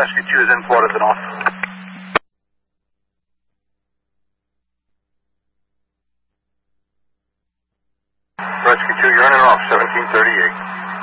Rescue 2 is in Florida and off. Rescue 2, you're in and off, 1738.